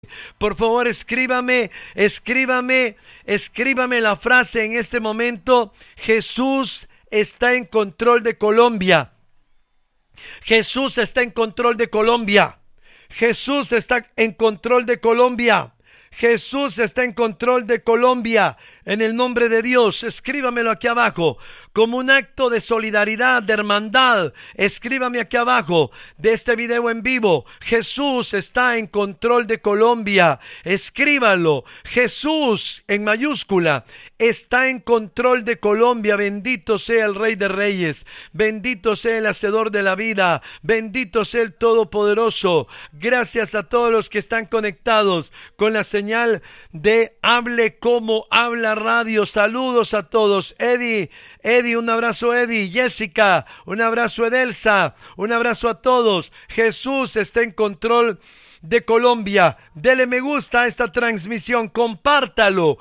Por favor, escríbame la frase en este momento: Jesús está en control de Colombia. Jesús está en control de Colombia. Jesús está en control de Colombia. Jesús está en control de Colombia. En el nombre de Dios, escríbamelo aquí abajo, como un acto de solidaridad, de hermandad. Escríbame aquí abajo de este video en vivo: Jesús está en control de Colombia. Escríbalo: Jesús, en mayúscula, está en control de Colombia. Bendito sea el Rey de Reyes, bendito sea el Hacedor de la vida, bendito sea el Todopoderoso. Gracias a todos los que están conectados con la señal de Hable Como Habla Radio. Saludos a todos. Eddie, un abrazo. Eddie, Jessica, un abrazo. Edelsa, un abrazo a todos. Jesús está en control de Colombia. Dele me gusta a esta transmisión, compártalo.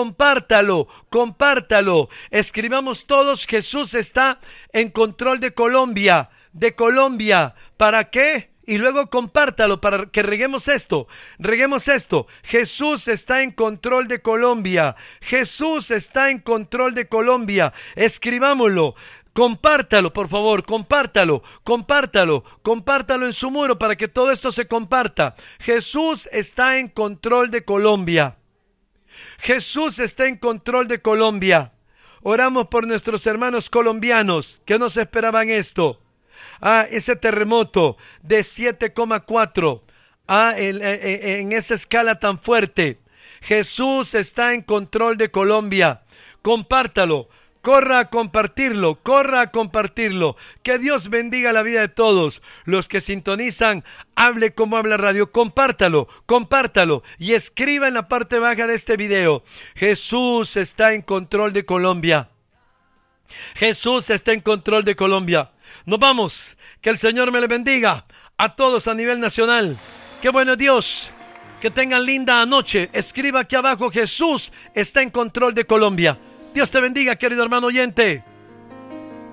Escribamos todos: Jesús está en control de Colombia. ¿Para qué? Y luego compártalo para que reguemos esto. Jesús está en control de Colombia. Jesús está en control de Colombia. Escribámoslo. Compártalo, por favor, compártalo en su muro para que todo esto se comparta. Jesús está en control de Colombia. Jesús está en control de Colombia. Oramos por nuestros hermanos colombianos que no se esperaban esto. Ese terremoto de 7,4 en esa escala tan fuerte. Jesús está en control de Colombia. Compártalo. Corra a compartirlo. Que Dios bendiga la vida de todos los que sintonizan Hable Como Habla Radio. Compártalo y escriba en la parte baja de este video: Jesús está en control de Colombia. Jesús está en control de Colombia. Nos vamos. Que el Señor me le bendiga a todos a nivel nacional. Qué bueno Dios. Que tengan linda noche. Escriba aquí abajo: Jesús está en control de Colombia. Dios te bendiga, querido hermano oyente.